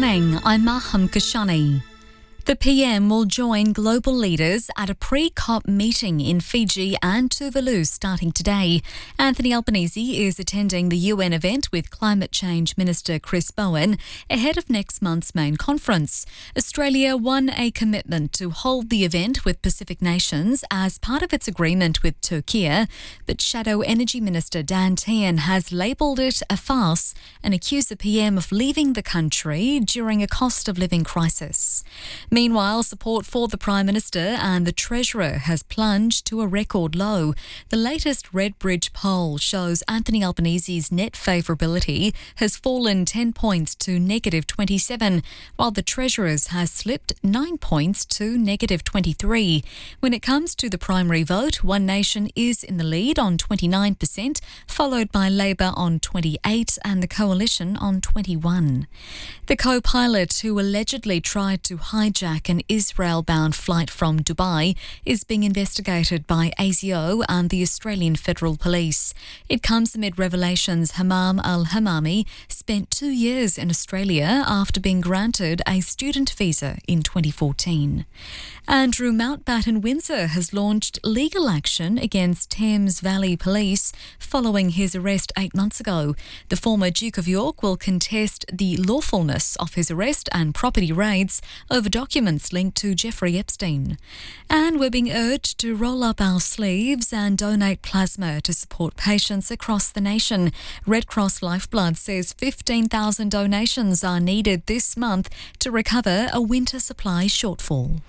morning, I'm Maham Kashani. The PM will join global leaders at a pre-COP meeting in Fiji and Tuvalu starting today. Anthony Albanese is attending the UN event with Climate Change Minister Chris Bowen ahead of next month's main conference. Australia won a commitment to hold the event with Pacific nations as part of its agreement with Turkey, but Shadow Energy Minister Dan Tehan has labelled it a farce and accused the PM of leaving the country during a cost of living crisis. Meanwhile, support for the Prime Minister and the Treasurer has plunged to a record low. The latest Redbridge poll shows Anthony Albanese's net favourability has fallen 10 points to negative 27, while the Treasurer's has slipped 9 points to negative 23. When it comes to the primary vote, One Nation is in the lead on 29%, followed by Labor on 28% and the Coalition on 21%. The co-pilot who allegedly tried to hijack an Israel-bound flight from Dubai is being investigated by ASIO and the Australian Federal Police. It comes amid revelations Hamam al-Hamami spent 2 years in Australia after being granted a student visa in 2014. Andrew Mountbatten Windsor has launched legal action against Thames Valley Police following his arrest 8 months ago. The former Duke of York will contest the lawfulness of his arrest and property raids over documents linked to Jeffrey Epstein. And we're being urged to roll up our sleeves and donate plasma to support patients across the nation. Red Cross Lifeblood says 15,000 donations are needed this month to recover a winter supply shortfall.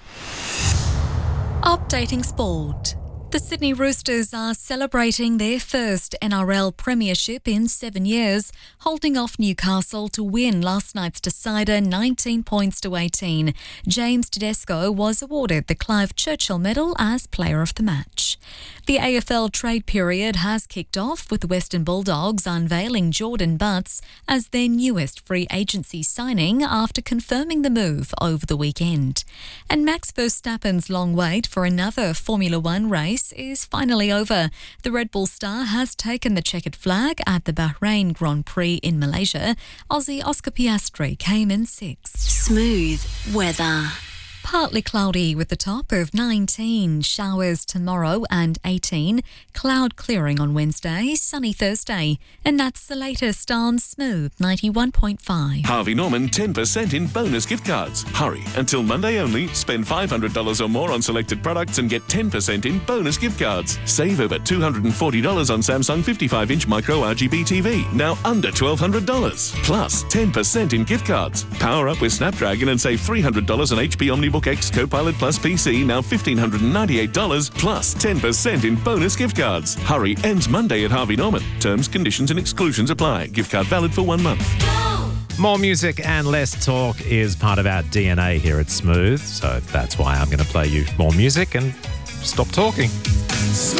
Updating sport. The Sydney Roosters are celebrating their first NRL premiership in 7 years, holding off Newcastle to win last night's decider 19 points to 18. James Tedesco was awarded the Clive Churchill Medal as Player of the Match. The AFL trade period has kicked off with the Western Bulldogs unveiling Jordan Butts as their newest free agency signing after confirming the move over the weekend. And Max Verstappen's long wait for another Formula One race is finally over. The Red Bull star has taken the checkered flag at the Bahrain Grand Prix in Malaysia. Aussie Oscar Piastri came in sixth. Smooth weather. Partly cloudy with a top of 19, showers tomorrow and 18, cloud clearing on Wednesday, sunny Thursday. And that's the latest on Smooth 91.5. Harvey Norman 10% in bonus gift cards. Hurry, until Monday only, spend $500 or more on selected products and get 10% in bonus gift cards. Save over $240 on Samsung 55-inch micro RGB TV, now under $1,200. Plus 10% in gift cards. Power up with Snapdragon and save $300 on HP OmniBook X Copilot Plus PC, now $1,598, plus 10% in bonus gift cards. Hurry, ends Monday at Harvey Norman. Terms, conditions and exclusions apply. Gift card valid for 1 month. More music and less talk is part of our DNA here at Smooth, so that's why I'm going to play you more music and stop talking.